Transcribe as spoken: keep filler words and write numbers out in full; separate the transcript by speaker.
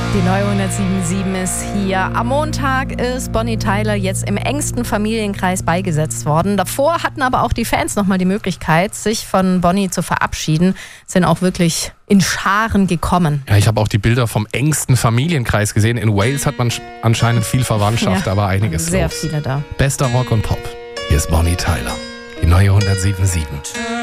Speaker 1: Die neue hundertsieben Komma sieben ist hier. Am Montag ist Bonnie Tyler jetzt im engsten Familienkreis beigesetzt worden. Davor hatten aber auch die Fans nochmal die Möglichkeit, sich von Bonnie zu verabschieden. Sind auch wirklich in Scharen gekommen.
Speaker 2: Ja, ich habe auch die Bilder vom engsten Familienkreis gesehen. In Wales hat man anscheinend viel Verwandtschaft,
Speaker 1: Ja,
Speaker 2: aber einiges
Speaker 1: sehr
Speaker 2: los.
Speaker 1: viele da.
Speaker 2: Bester Rock und Pop. Hier ist Bonnie Tyler. Die neue hundertsieben Komma sieben.